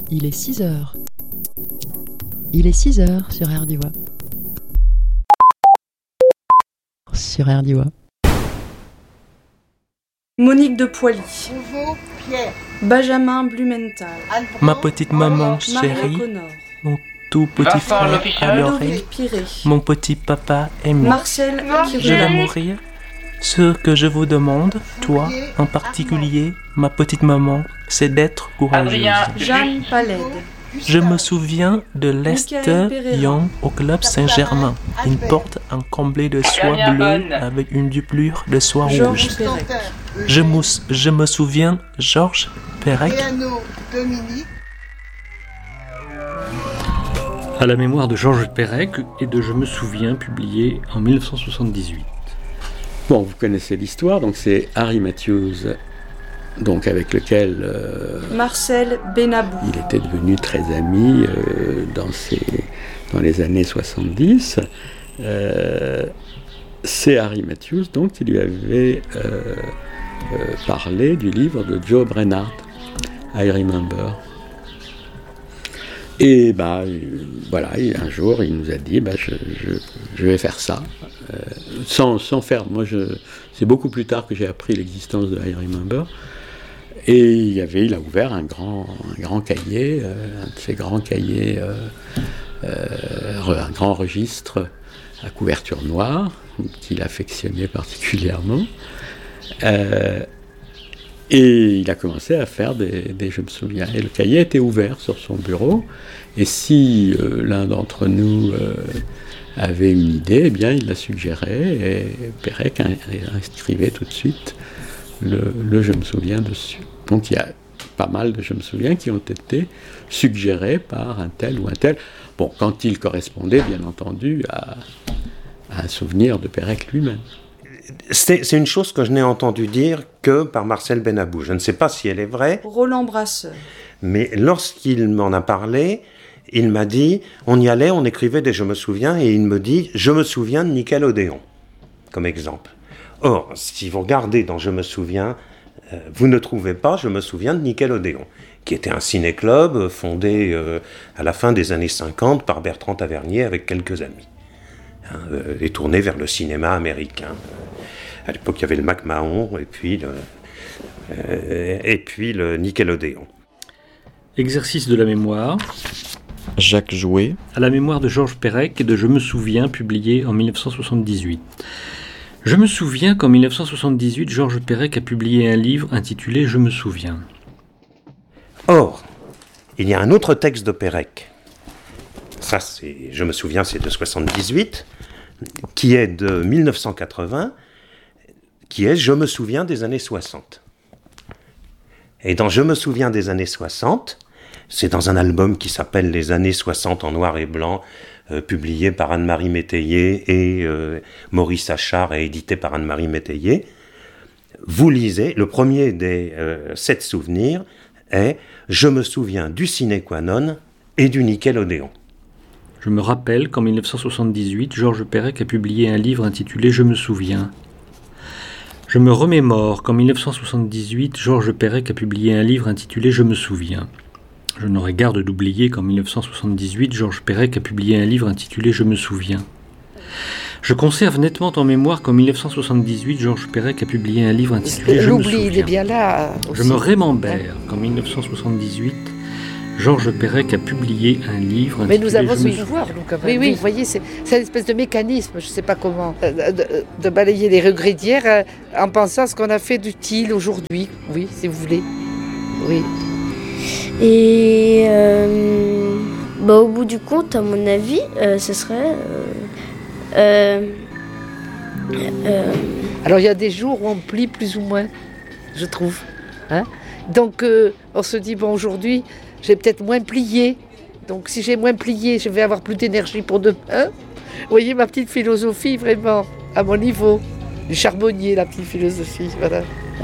Il est 6 heures. Il est 6 heures sur Air d'Ivoire. Sur Air d'Ivoire. Monique de Poilly. Bonjour, Pierre. Benjamin Blumenthal. Ma petite maman Maria chérie, Connor. mon tout petit frère à l'oreille, Ludovic Piré. mon petit papa aimé. Marcel Je vais Kirchner. mourir. Ce que je vous demande, toi en particulier, ma petite maman, c'est d'être courageuse. Jeanne Paled. Je me souviens de Lester Michael Pereira. Young au club Saint-Germain. Il porte un complet de soie bleue avec une duplure de soie rouge. Georges Perec. Je me souviens, Georges Perec. Piano, Dominique. À la mémoire de Georges Perec et de Je me souviens, publié en 1978. Bon, vous connaissez l'histoire, donc c'est Harry Matthews, donc avec lequel Marcel Benabou. il était devenu très ami dans les années 70. C'est Harry Matthews donc qui lui avait parlé du livre de Joe Brenard, I Remember. Et voilà, un jour il nous a dit je vais faire ça, sans faire. C'est beaucoup plus tard que j'ai appris l'existence de I Remember. Et il a ouvert un grand cahier, un de ces grands cahiers, un grand registre à couverture noire, qu'il affectionnait particulièrement. Et il a commencé à faire des Je me souviens. Et le cahier était ouvert sur son bureau. Et si l'un d'entre nous avait une idée, eh bien, il la suggérait. Et Perec inscrivait tout de suite le Je me souviens dessus. Donc il y a pas mal de Je me souviens qui ont été suggérés par un tel ou un tel. Bon, quand il correspondait, bien entendu, à un souvenir de Perec lui-même. C'est une chose que je n'ai entendu dire que par Marcel Benabou. Je ne sais pas si elle est vraie, Roland Brasseur. mais lorsqu'il m'en a parlé, il m'a dit, on y allait, on écrivait des Je me souviens, et il me dit, je me souviens de Nickelodeon, comme exemple. Or, si vous regardez dans Je me souviens, vous ne trouvez pas Je me souviens de Nickelodeon, qui était un ciné-club fondé à la fin des années 50 par Bertrand Tavernier avec quelques amis, et tourné vers le cinéma américain. À l'époque, il y avait le McMahon et puis le Nickelodeon. Exercice de la mémoire. Jacques Jouet. À la mémoire de Georges Perec et de Je me souviens, publié en 1978. Je me souviens qu'en 1978, Georges Perec a publié un livre intitulé Je me souviens. Or, il y a un autre texte de Perec. Ça, je me souviens, c'est de 78, qui est de 1980, qui est Je me souviens des années 60. Et dans Je me souviens des années 60, c'est dans un album qui s'appelle Les années 60 en noir et blanc, publié par Anne-Marie Métayer et Maurice Achard et édité par Anne-Marie Métayer. Vous lisez, le premier des 7 souvenirs est Je me souviens du Sine Qua Non et du Nickelodeon. Je me rappelle qu'en 1978, Georges Perec a publié un livre intitulé Je me souviens. Je me remémore qu'en 1978, Georges Perec a publié un livre intitulé Je me souviens. Je n'aurais garde d'oublier qu'en 1978, Georges Perec a publié un livre intitulé Je me souviens. Je conserve nettement en mémoire qu'en 1978, Georges Perec a publié un livre intitulé Je me souviens. L'oubli, il est bien là aussi. Je me rémembère qu'en 1978, Georges Perec a publié un livre Mais nous intitulé avons Je me ce pouvoir, souviens. nous, quand même. Oui, vous voyez, c'est une espèce de mécanisme, je ne sais pas comment, de balayer les regrets d'hier en pensant à ce qu'on a fait d'utile aujourd'hui. Oui, si vous voulez. Oui. Et au bout du compte, à mon avis, ce serait... Alors, il y a des jours où on plie plus ou moins, je trouve. Hein, donc, on se dit, bon, aujourd'hui, j'ai peut-être moins plié. Donc, si j'ai moins plié, je vais avoir plus d'énergie pour demain. Vous voyez ma petite philosophie, vraiment, à mon niveau. Du charbonnier, la petite philosophie, voilà.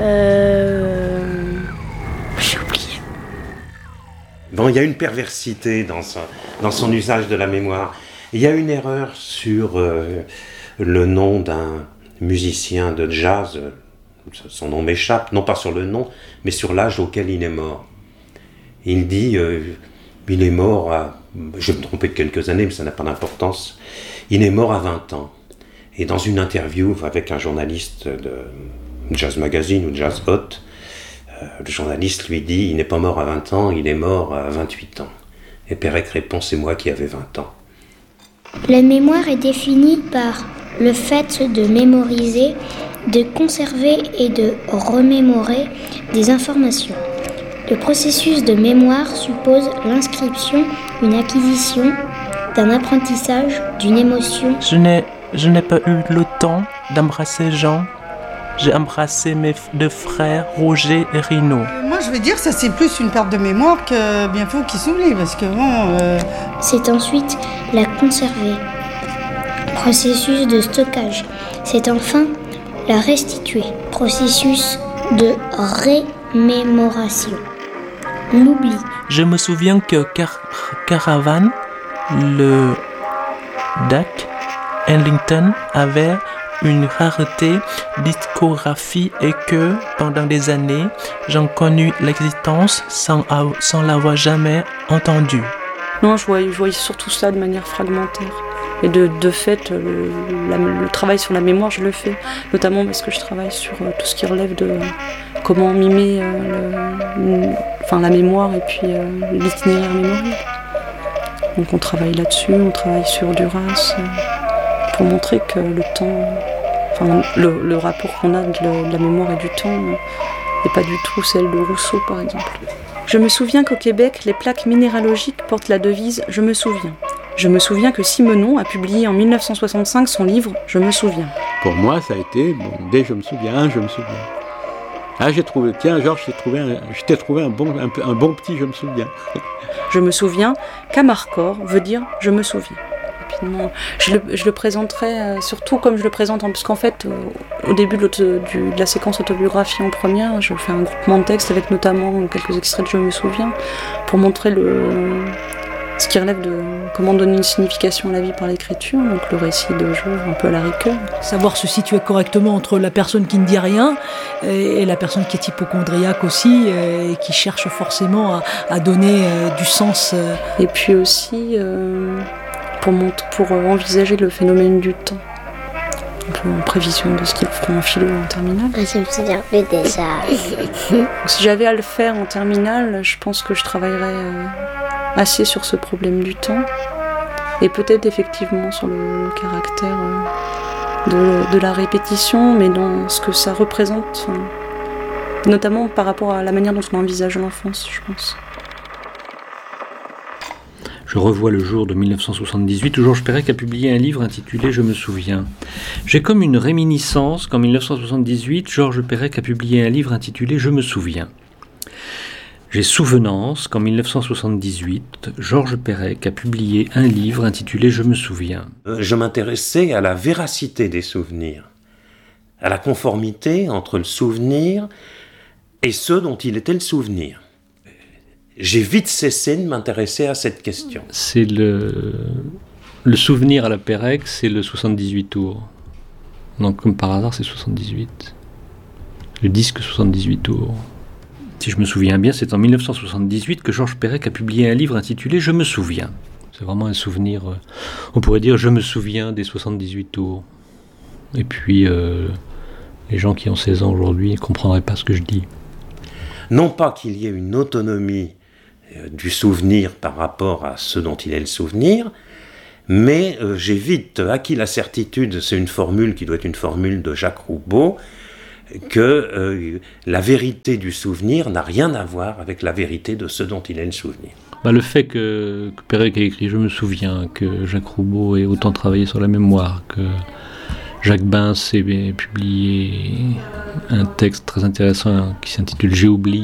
J'ai oublié. Bon, il y a une perversité dans son usage de la mémoire. Il y a une erreur sur le nom d'un musicien de jazz. Son nom m'échappe, non pas sur le nom, mais sur l'âge auquel il est mort. Il dit Il est mort je vais me tromper de quelques années, mais ça n'a pas d'importance. Il est mort à 20 ans. Et dans une interview avec un journaliste de Jazz Magazine ou Jazz Hot, le journaliste lui dit « Il n'est pas mort à 20 ans, il est mort à 28 ans. » Et Perec répond « C'est moi qui avais 20 ans. » La mémoire est définie par le fait de mémoriser, de conserver et de remémorer des informations. Le processus de mémoire suppose l'inscription, une acquisition, d'un apprentissage, d'une émotion. Je n'ai pas eu le temps d'embrasser Jean. J'ai embrassé mes deux frères, Roger et Rino. Moi, je veux dire, ça c'est plus une perte de mémoire que bien faut qu'il s'oublie, parce que bon... C'est ensuite la conserver. Processus de stockage. C'est enfin la restituer. Processus de rémémoration. L'oubli. Je me souviens que Caravan, le Duck Ellington, avait une rareté discographie et que, pendant des années, j'en connus l'existence sans l'avoir jamais entendu. Non, je voyais surtout ça de manière fragmentaire. Et de fait, le travail sur la mémoire, je le fais. Notamment parce que je travaille sur tout ce qui relève de comment mimer la mémoire et puis l'itinéraire mémoriel. Donc on travaille là-dessus, on travaille sur Duras pour montrer que le temps, le rapport qu'on a de la mémoire et du temps n'est pas du tout celle de Rousseau par exemple. Je me souviens qu'au Québec, les plaques minéralogiques portent la devise « Je me souviens ». Je me souviens que Simenon a publié en 1965 son livre « Je me souviens ». Pour moi, ça a été, dès je me souviens. Ah, j'ai trouvé, tiens, Georges, je t'ai trouvé un bon petit je me souviens. Je me souviens qu'Amarcord veut dire « je me souviens ». Rapidement, je le présenterai surtout comme je le présente, parce qu'en fait, au début de la séquence autobiographie en première, je fais un groupement de textes avec notamment quelques extraits de « Je me souviens » pour montrer ce qui relève de comment donner une signification à la vie par l'écriture, donc le récit de jour un peu à la Ricoeur. Savoir se situer correctement entre la personne qui ne dit rien et la personne qui est hypocondriaque aussi et qui cherche forcément à donner du sens. Et puis aussi pour envisager le phénomène du temps, en prévision de ce qu'ils feront en philo en terminale. Je me souviens plus déjà. Si j'avais à le faire en terminale, je pense que je travaillerais assez sur ce problème du temps et peut-être effectivement sur le caractère de la répétition, mais dans ce que ça représente, notamment par rapport à la manière dont on envisage l'enfance, je pense. Je revois le jour de 1978 où Georges Perec a publié un livre intitulé « Je me souviens ». J'ai comme une réminiscence qu'en 1978, Georges Perec a publié un livre intitulé « Je me souviens ». J'ai souvenance qu'en 1978, Georges Perec a publié un livre intitulé « Je me souviens ». Je m'intéressais à la véracité des souvenirs, à la conformité entre le souvenir et ce dont il était le souvenir. J'ai vite cessé de m'intéresser à cette question. C'est le souvenir à la Perec, c'est le 78 tours. Donc comme par hasard, c'est 78. Le disque 78 tours. Si je me souviens bien, c'est en 1978 que Georges Perec a publié un livre intitulé « Je me souviens ». C'est vraiment un souvenir, on pourrait dire « Je me souviens des 78 tours ». Et puis, les gens qui ont 16 ans aujourd'hui ne comprendraient pas ce que je dis. Non pas qu'il y ait une autonomie du souvenir par rapport à ce dont il est le souvenir, mais j'ai vite acquis la certitude, c'est une formule qui doit être une formule de Jacques Roubaud, que la vérité du souvenir n'a rien à voir avec la vérité de ce dont il est le souvenir. Le fait que Perec ait écrit « Je me souviens », que Jacques Roubaud ait autant travaillé sur la mémoire, que Jacques Bins ait publié un texte très intéressant qui s'intitule « J'ai oublié ».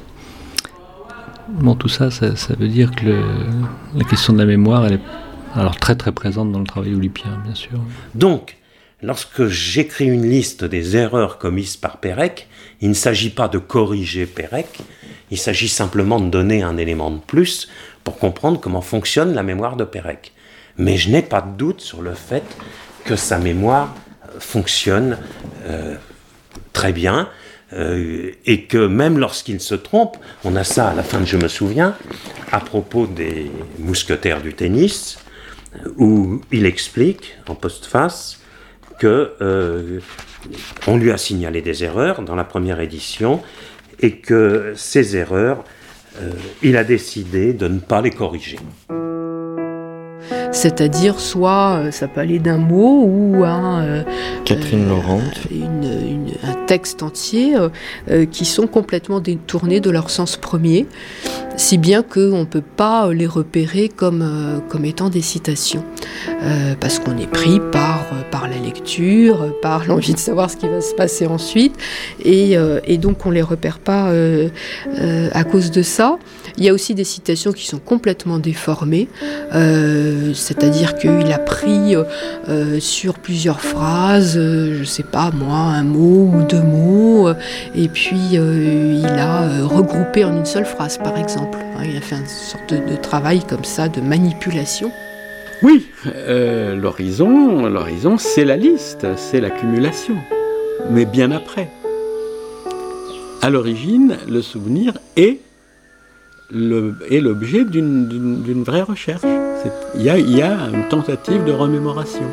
Bon, tout ça, ça veut dire que la question de la mémoire, elle est alors très très présente dans le travail olympien, bien sûr. Donc, lorsque j'écris une liste des erreurs commises par Perec, il ne s'agit pas de corriger Perec, il s'agit simplement de donner un élément de plus pour comprendre comment fonctionne la mémoire de Perec. Mais je n'ai pas de doute sur le fait que sa mémoire fonctionne très bien. et que même lorsqu'il se trompe, on a ça à la fin de Je me souviens, à propos des mousquetaires du tennis, où il explique, en postface, que on lui a signalé des erreurs dans la première édition, et que ces erreurs, il a décidé de ne pas les corriger. C'est-à-dire, soit ça peut aller d'un mot ou Catherine Laurent. Un texte entier qui sont complètement détournés de leur sens premier, si bien qu'on ne peut pas les repérer comme étant des citations. Parce qu'on est pris par la lecture, par l'envie de savoir ce qui va se passer ensuite, et donc on ne les repère pas à cause de ça. Il y a aussi des citations qui sont complètement déformées, c'est-à-dire qu'il a pris sur plusieurs phrases, je ne sais pas moi, un mot ou deux mots, et puis il a regroupé en une seule phrase, par exemple. Il a fait une sorte de travail comme ça, de manipulation. Oui, l'horizon, c'est la liste, c'est l'accumulation, mais bien après. À l'origine, le souvenir est l'objet d'une vraie recherche. Il y a une tentative de remémoration.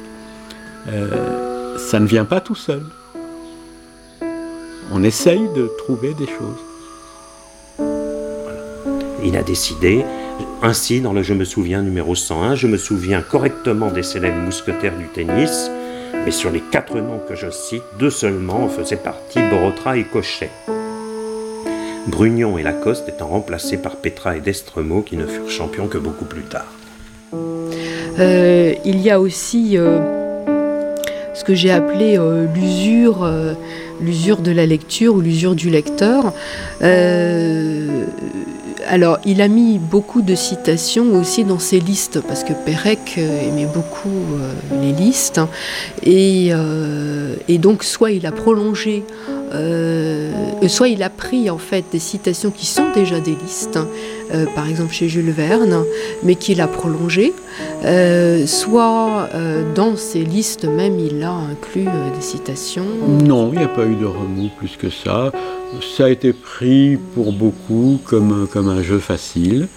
Ça ne vient pas tout seul. On essaye de trouver des choses. Il a décidé, ainsi dans le Je me souviens numéro 101, je me souviens correctement des célèbres mousquetaires du tennis, mais sur les 4 noms que je cite, 2 seulement en faisaient partie, Borotra et Cochet. Brugnon et Lacoste étant remplacés par Petra et Destremaux qui ne furent champions que beaucoup plus tard. Il y a aussi ce que j'ai appelé l'usure de la lecture ou l'usure du lecteur. Alors, il a mis beaucoup de citations aussi dans ses listes, parce que Pérec aimait beaucoup les listes, et donc soit il a prolongé, soit il a pris en fait des citations qui sont déjà des listes, par exemple chez Jules Verne, mais qu'il a prolongé, soit dans ces listes même il a inclus des citations. Non, il n'y a pas eu de remous plus que ça. Ça a été pris pour beaucoup comme un jeu facile,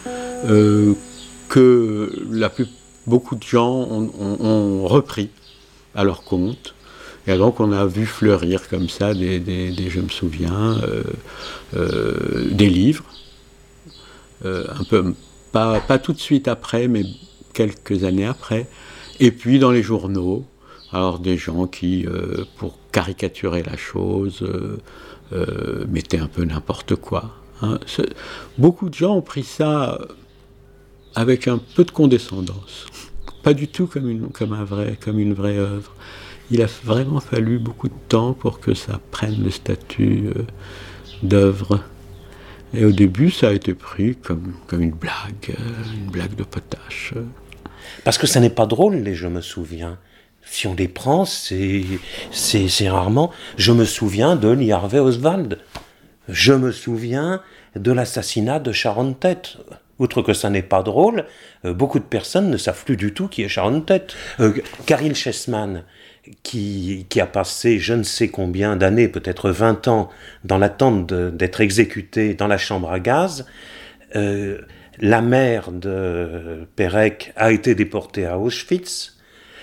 que beaucoup de gens ont repris à leur compte. Et donc on a vu fleurir comme ça des je me souviens, des livres, un peu, pas tout de suite après, mais quelques années après. Et puis dans les journaux, alors des gens qui, pour caricaturer la chose, mettaient un peu n'importe quoi. Hein. Beaucoup de gens ont pris ça avec un peu de condescendance, pas du tout comme une vraie œuvre. Il a vraiment fallu beaucoup de temps pour que ça prenne le statut d'œuvre. Et au début, ça a été pris comme une blague de potache. Parce que ça n'est pas drôle, les je me souviens. Si on les prend, c'est rarement « Je me souviens de Lee Harvey Oswald ». « Je me souviens de l'assassinat de Sharon Tate ». Outre que ça n'est pas drôle, beaucoup de personnes ne savent plus du tout qui est Sharon Tate. Caril Chessman, qui a passé je ne sais combien d'années, peut-être 20 ans, dans l'attente d'être exécuté dans la chambre à gaz, la mère de Pérec a été déportée à Auschwitz,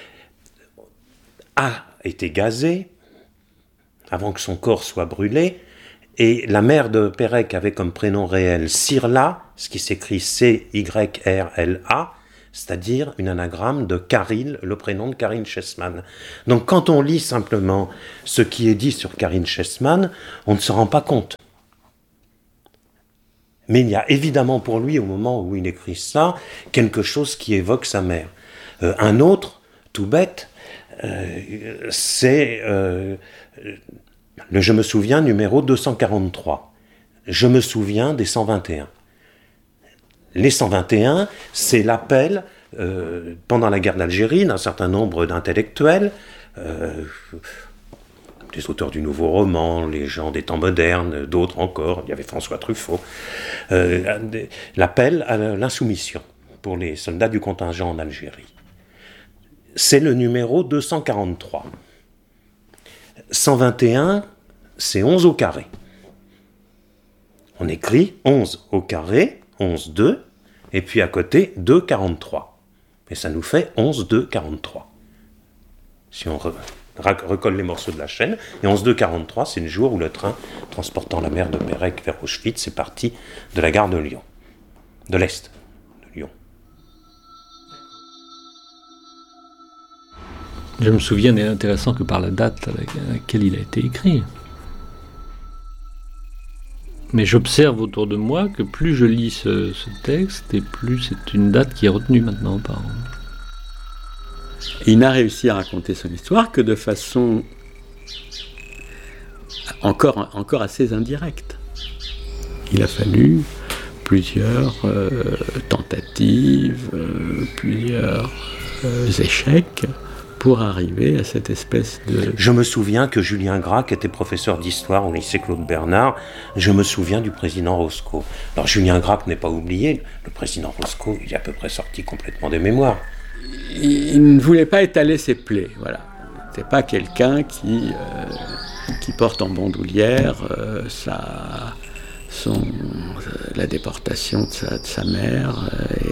a été gazée avant que son corps soit brûlé, et la mère de Pérec avait comme prénom réel Sirla, ce qui s'écrit C-Y-R-L-A, c'est-à-dire une anagramme de Caril, le prénom de Caril Chessman. Donc quand on lit simplement ce qui est dit sur Caril Chessman, on ne se rend pas compte. Mais il y a évidemment pour lui, au moment où il écrit ça, quelque chose qui évoque sa mère. Un autre, tout bête, c'est le Je me souviens numéro 243. Je me souviens des 121. Les 121, c'est l'appel, pendant la guerre d'Algérie, d'un certain nombre d'intellectuels, des auteurs du Nouveau Roman, les gens des temps modernes, d'autres encore, il y avait François Truffaut, l'appel à l'insoumission pour les soldats du contingent en Algérie. C'est le numéro 243. 121, c'est 11 au carré. On écrit 11 au carré, 11, 2, et puis à côté, 2, 43. Et ça nous fait 11, 2, 43. Si on recolle les morceaux de la chaîne, et 11, 2, 43, c'est le jour où le train transportant la mère de Pérec vers Auschwitz est parti de la gare de Lyon, de l'Est de Lyon. Je me souviens, n'est intéressant que par la date à laquelle il a été écrit. Mais j'observe autour de moi que plus je lis ce texte, et plus c'est une date qui est retenue maintenant par... Il n'a réussi à raconter son histoire que de façon encore assez indirecte. Il a fallu plusieurs tentatives, plusieurs échecs pour arriver à cette espèce de... Je me souviens que Julien Gracq, qui était professeur d'histoire au lycée Claude Bernard, je me souviens du président Roscoe. Alors Julien Gracq n'est pas oublié, le président Roscoe, il est à peu près sorti complètement des mémoires. Il ne voulait pas étaler ses plaies, voilà. C'est pas quelqu'un qui porte en bandoulière la déportation de sa mère.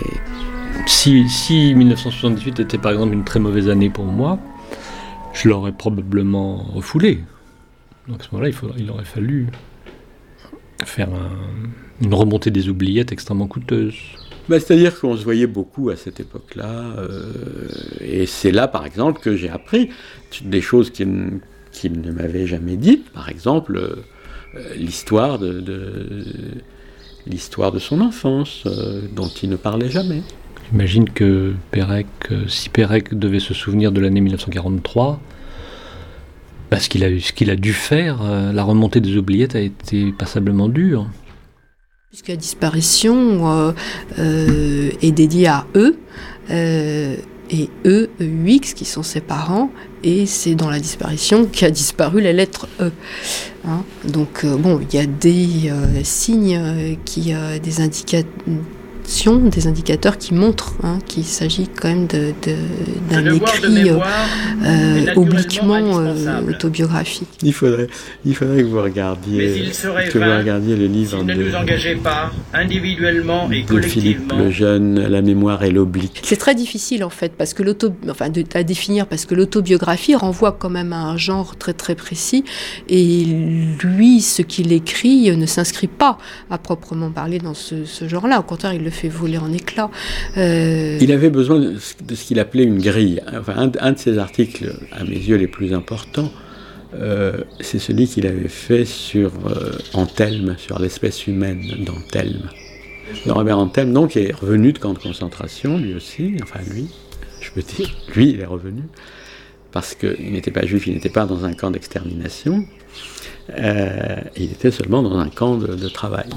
Si 1978 était par exemple une très mauvaise année pour moi, je l'aurais probablement refoulé. Donc à ce moment-là, il aurait fallu faire une remontée des oubliettes extrêmement coûteuse. C'est-à-dire qu'on se voyait beaucoup à cette époque-là, et c'est là, par exemple, que j'ai appris des choses qu'il ne m'avait jamais dites. Par exemple, l'histoire de son enfance, dont il ne parlait jamais. J'imagine que si Pérec devait se souvenir de l'année 1943, ce qu'il a dû faire, la remontée des oubliettes a été passablement dure. Puisque la disparition est dédiée à eux, et eux, UX, qui sont ses parents, et c'est dans la disparition qu'a disparu la lettre E. Hein, donc, il y a des signes, des indicateurs qui montrent qu'il s'agit quand même d'un écrit obliquement autobiographique. Il faudrait que vous regardiez le livre de Philippe Lejeune, La mémoire et l'oblique. C'est très difficile en fait, parce que à définir, parce que l'autobiographie renvoie quand même à un genre très très précis, et lui, ce qu'il écrit ne s'inscrit pas à proprement parler dans ce genre-là. Au contraire, il le fait voler en éclats. Il avait besoin de ce qu'il appelait une grille. Enfin, un de ses articles, à mes yeux, les plus importants, c'est celui qu'il avait fait sur Anthelme, sur l'espèce humaine d'Anthelme. Robert Anthelme, donc, est revenu de camp de concentration, lui aussi, lui, il est revenu, parce qu'il n'était pas juif, il n'était pas dans un camp d'extermination, il était seulement dans un camp de travail.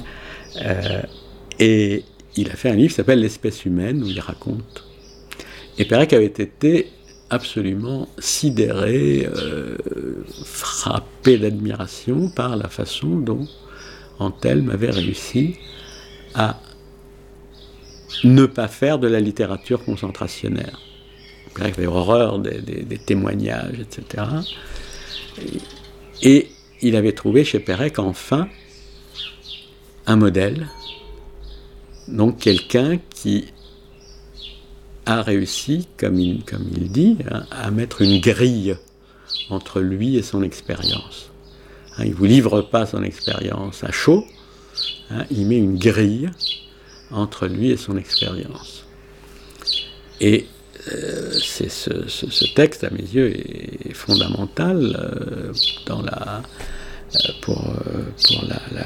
Et il a fait un livre qui s'appelle L'espèce humaine, où il raconte. Et Pérec avait été absolument sidéré, frappé d'admiration par la façon dont Anthelme avait réussi à ne pas faire de la littérature concentrationnaire. Pérec avait horreur des témoignages, etc. Et il avait trouvé chez Pérec, enfin, un modèle. Donc quelqu'un qui a réussi, comme il dit, à mettre une grille entre lui et son expérience. Il ne vous livre pas son expérience à chaud, il met une grille entre lui et son expérience. Et ce texte, à mes yeux, est fondamental pour